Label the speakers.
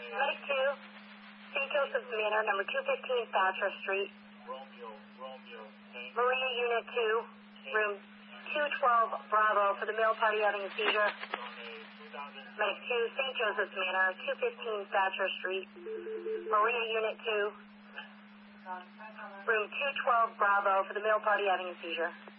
Speaker 1: Medic 2, St. Joseph's Manor, number 215 Thatcher Street. Maria Unit 2, room 212 Bravo for the male party having a seizure. Medic 2, St. Joseph's Manor, 215 Thatcher Street. Maria Unit 2, room 212 Bravo for the male party having a seizure.